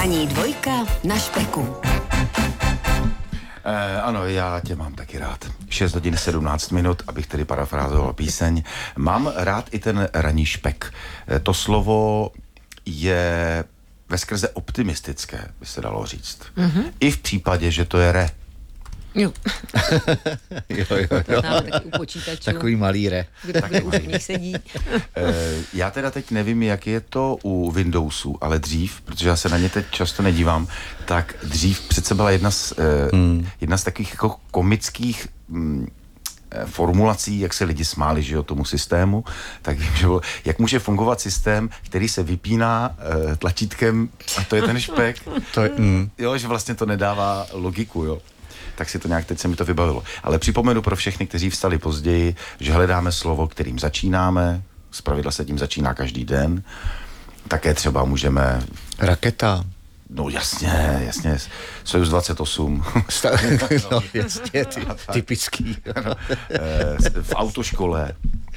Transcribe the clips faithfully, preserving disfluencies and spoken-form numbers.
Ranní dvojka na Špeku. Eh, ano, já tě mám taky rád. šest hodin sedmnáct minut, abych tedy parafrázoval píseň. Mám rád i ten ranní špek. Eh, to slovo je veskrze optimistické, by se dalo říct. Mm-hmm. I v případě, že to je re. Jo. jo, jo, jo. Taky u počítačů. Takový malý re. Kdo, kdo už v nich sedí. Eh, já teda teď nevím, jak je to u Windowsu, ale dřív, protože já se na ně teď často nedívám, tak dřív přece byla jedna z, eh, hmm. jedna z takových jako komických hm, formulací, jak se lidi smáli, že jo, tomu systému, tak vím, že bylo, jak může fungovat systém, který se vypíná eh, tlačítkem, a to je ten špek. To je, mm. Jo, že vlastně to nedává logiku, jo. Tak si to nějak, teď se mi to vybavilo. Ale připomenu pro všechny, kteří vstali později, že hledáme slovo, kterým začínáme, zpravidla se tím začíná každý den. Také třeba můžeme... Raketa. No jasně, jasně. Sojuz dvacet osm. no jasně, ty, typický. no, v autoškole,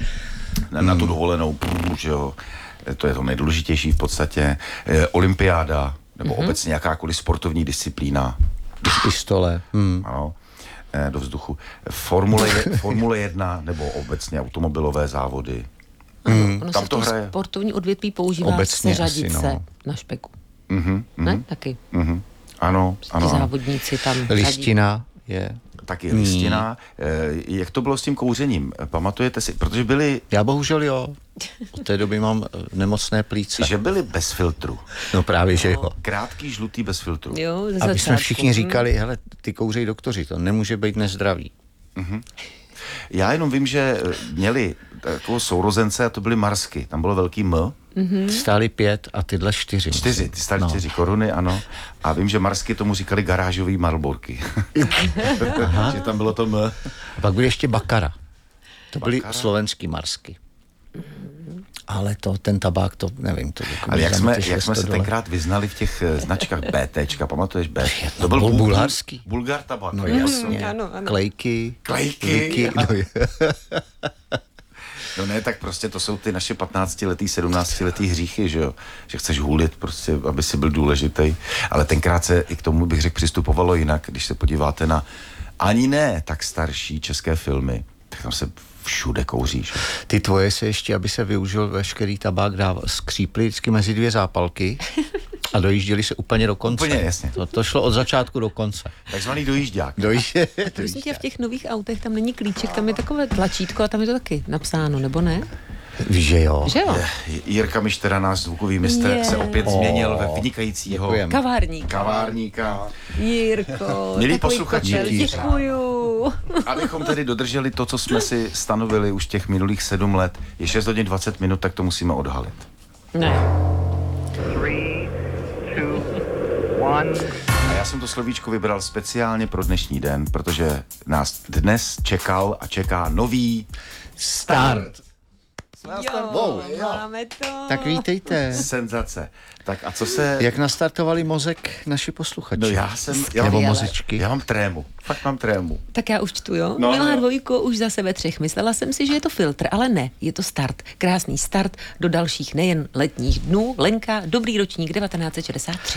na, na tu dovolenou, že jo, to je to nejdůležitější v podstatě. Olympiáda, nebo mm-hmm. obecně jakákoliv sportovní disciplína. Z pistole. Hmm. Ano, do vzduchu. Formule, Formule jedna nebo obecně automobilové závody. Hmm. Ono Tam se to v tom hraje. sportovní odvětví používá Obecně seřadit asi, no. se na špeku. Mm-hmm, Ne? mm-hmm, Taky. mm-hmm. Ano, ano. Ti ano. závodníci tam Listina je... Taky listina. Mm. Jak to bylo s tím kouřením? Pamatujete si? Protože byli... Já bohužel jo. Od té doby mám nemocné plíce. Že byli bez filtru. No právě, že jo. Krátký žlutý bez filtru. Jo, ze Aby začátku. jsme všichni říkali, hele, ty kouřejí doktoři, to nemůže být nezdravý. Mm-hmm. Já jenom vím, že měli takovou sourozence a to byly marsky. Tam bylo velký M. Mm-hmm. Stály pět a tyhle čtyři. Čtyři, ty stály no. čtyři koruny, ano. A vím, že marsky tomu říkali garážový Marlborky. Že tam bylo to M. A pak byly ještě Bakara. To byly Bakara? slovenský marsky. Ale to, ten tabák, to nevím. To Ale jak jsme, jak jsme se tenkrát vyznali v těch značkách BTčka, pamatuješ B? To byl bul- bulharský. Bulgar tabak. No jasně. Mm, ano, ano. Klejky. Klejky. No, je. No ne, tak prostě to jsou ty naše patnáctiletý, sedmnáctiletý hříchy, že jo? Že chceš hulit prostě, aby si byl důležitý. Ale tenkrát se i k tomu, bych řekl, přistupovalo jinak. Když se podíváte na ani ne tak starší české filmy, tak tam se všude kouří, že? Ty tvoje se ještě, aby se využil veškerý tabák, dával, skřípli vždycky mezi dvě zápalky a dojížděli se úplně do konce. Úplně, jasně. To, to šlo od začátku do konce. Takzvaný dojížďák. Dojíždě, Prosím tě, v těch nových autech tam není klíček, tam je takové tlačítko a tam je to taky napsáno, nebo ne? Víš, že jo. Že jo? Jirka Mištera, náš zvukový mistr, Je. se opět Oh. změnil ve vynikajícího Děkujem. Kavárník. kavárníka. Jirko, Milí takový posluchači, kotel, děkuju. Abychom tedy dodrželi to, co jsme si stanovili už těch minulých sedm let, je šest hodin dvacet minut, tak to musíme odhalit. Ne. Three, two, one. A já jsem to slovíčko vybral speciálně pro dnešní den, protože nás dnes čekal a čeká nový Start. Jo, Wow, jo. máme to. Tak vítejte. senzace. Tak a co se... Jak nastartovali mozek naši posluchači? No já jsem... Já, Nebo mám, mozičky? já mám trému. Fakt mám trému. Tak já už čtu, jo? No, Milá no. Dvojko, už zase ve třech. Myslela jsem si, že je to filtr, ale ne, je to start. Krásný start do dalších nejen letních dnů. Lenka, dobrý ročník devatenáct set šedesát tři.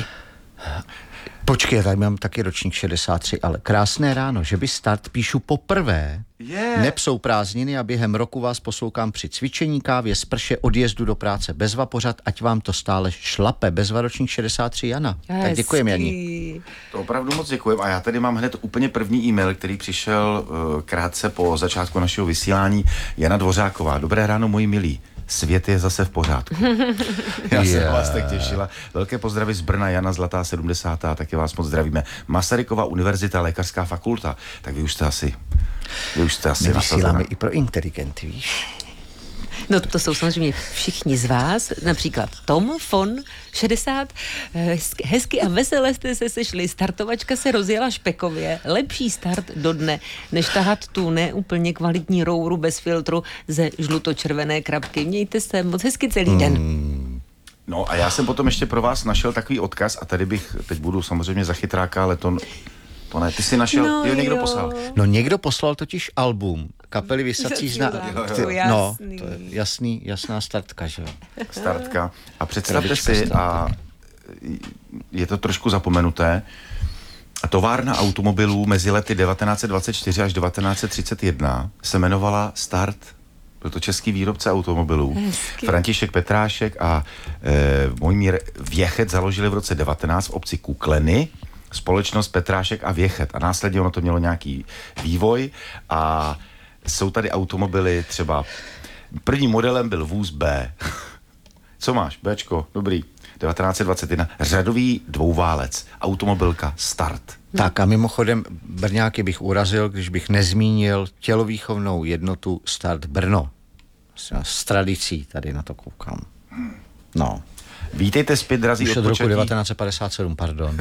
Počkej, tady mám taky ročník šedesát tři, ale krásné ráno, že by start píšu poprvé. Je. Nepsou prázdniny a během roku vás poslouchám při cvičení, kávě, sprše, odjezdu do práce. Bezva pořad, ať vám to stále šlape. Bezva ročník šedesát tři, Jana. Tak děkujem, Janí. To opravdu moc děkujem. A já tady mám hned úplně první e-mail, který přišel uh, krátce po začátku našeho vysílání. Jana Dvořáková. Dobré ráno, moji milí. Svět je zase v pořádku. Já Yeah. jsem vás tak těšila. Velké pozdravy z Brna, Jana Zlatá sedmdesátá taky vás moc zdravíme. Masarykova univerzita, lékařská fakulta. Tak vy už jste asi... Vy už jste asi My vysíláme nasazená. i pro inteligenty, víš? No to jsou samozřejmě všichni z vás, například Tom von šedesát. Hezky, hezky a veselé jste se sešli. Startovačka se rozjela špekově. Lepší start do dne, než tahat tu neúplně kvalitní rouru bez filtru ze žlutočervené krabky. Mějte se moc hezky celý den. Hmm. No a já jsem potom ještě pro vás našel takový odkaz a tady bych, teď budu samozřejmě za chytráka, ale to, to ne. Ty jsi našel, No jo, někdo jo. poslal. No někdo poslal totiž album kapely Vysací zna... To je No, jasný. to je jasný, jasná startka, že jo? Startka. A představte Krabička si, startka. a je to trošku zapomenuté. Továrna automobilů mezi lety devatenáct set dvacet čtyři až devatenáct set třicet jedna se jmenovala Start. Byl to český výrobce automobilů. Hezky. František Petrášek a e, Mojmír Věchet založili v roce devatenáct v obci Kukleny společnost Petrášek a Věchet. A následně ono to mělo nějaký vývoj a jsou tady automobily třeba... Prvním modelem byl vůz B. Co máš? Bčko, dobrý. devatenáct set dvacet jedna. Řadový dvouválec. Automobilka Start. Tak a mimochodem Brňáky bych urazil, když bych nezmínil tělovýchovnou jednotu Start Brno. S tradicí tady na to koukám. No. Vítejte zpět, drazí Už od roku devatenáct set padesát sedm, pardon.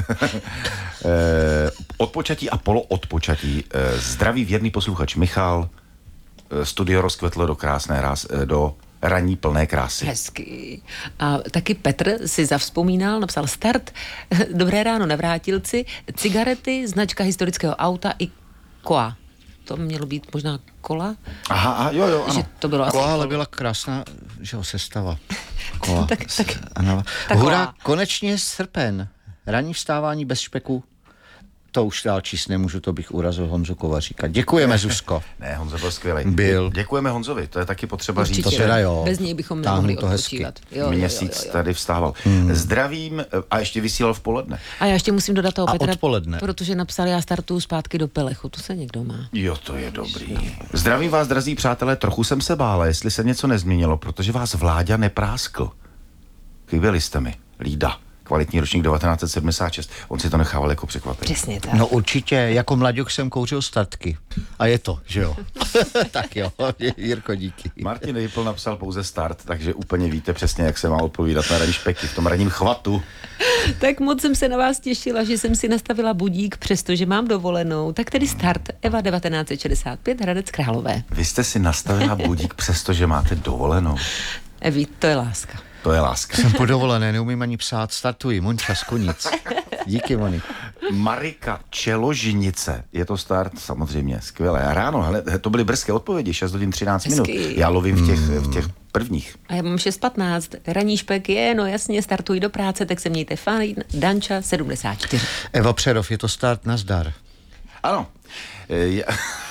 eh, odpočatí a poloodpočatí. Eh, zdraví věrný posluchač Michal. Eh, studio rozkvetlo do krásné ráz, eh, do ranní plné krásy. Hezky. A taky Petr si zavzpomínal, napsal Start, dobré ráno navrátilci, cigarety, značka historického auta i koa. To mělo být možná kola? Aha, aha jo, jo, ano. Že to bylo asi Kola, ale kolo. byla krásná, že ho sestava. Kola. Tak- tak- Ano. taková. Hurá, konečně srpen. Ranní vstávání bez špeku. To už dál číst nemůžu, to bych urazil Honzu Kovaříka. Děkujeme, Zuzko. Ne, Honza byl skvělý. Byl. Děkujeme Honzovi, to je taky potřeba Určitě. říct. To teda jo. Bez něj bychom Táhnu nemohli to hezky. odpočívat. Jo, Měsíc jo, jo, jo. tady vstával. Hmm. Zdravím a ještě vysílal v poledne. A já ještě musím dodat toho A Petra, odpoledne. protože napsal, já startuju zpátky do Pelechu. To se někdo má. Jo, to je dobrý. Zdravím vás, drazí přátelé, trochu jsem se bála, jestli se něco nezměnilo, protože vás Vláďa nepráskl. Chyběli jste mi. Lída. Kvalitní ročník devatenáct set sedmdesát šest. On si to nechával jako překvapení. Přesně tak. No určitě, jako mlaďok jsem kouřil startky. A je to, že jo? Tak jo, Jirko, díky. Martin Rejpl napsal pouze Start, takže úplně víte přesně, jak se má odpovídat na ranní špeky v tom ranním chvatu. Tak moc jsem se na vás těšila, že jsem si nastavila budík, přestože mám dovolenou. Tak tedy Start, Eva devatenáct set šedesát pět, Hradec Králové. Vy jste si nastavila budík, přestože máte dovolenou. Evi, to je láska. To je láska. Jsem podovolený, neumím ani psát, startuji, Monča z Konic. Díky, Moni. Marika Čeložinice. Je to Start, samozřejmě, skvělé. A ráno, hele, to byly brzké odpovědi, šest hodin třináct minut. Hezky. Já lovím v těch, v těch prvních. A já mám šest patnáct. Ranní špek je, no jasně, startuji do práce, tak se mějte fajn. Danča sedmdesát čtyři. Eva Přerov, je to Start, nazdar. Ano. Je,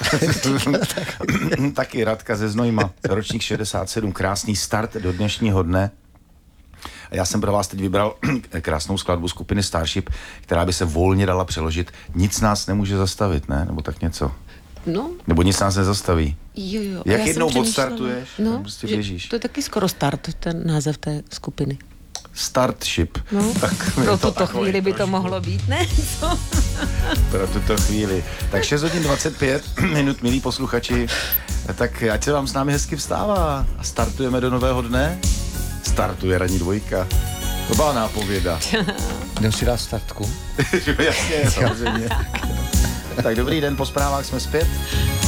taky Radka ze Znojma, ročník šedesát sedm, krásný start do dnešního dne. Já jsem pro vás teď vybral krásnou skladbu skupiny Starship, která by se volně dala přeložit. Nic nás nemůže zastavit, ne? Nebo tak něco. No, Nebo nic nás nezastaví. jo, jo. Jak Já jsem jednou přemýšlela- odstartuješ, no, tam prostě že běžíš. To je taky skoro Start, ten název té skupiny. Starship. No, Tak je pro to tuto takový chvíli by to trošku. mohlo být, ne? Co? Pro tuto chvíli. Tak šest hodin dvacet pět minut, milí posluchači. Tak ať se vám s námi hezky vstává. A startujeme do nového dne. Startuje ranní dvojka. To byla nápověda. Jdem si dát startku. Jasně, samozřejmě. Tak dobrý den, po zprávách jsme zpět.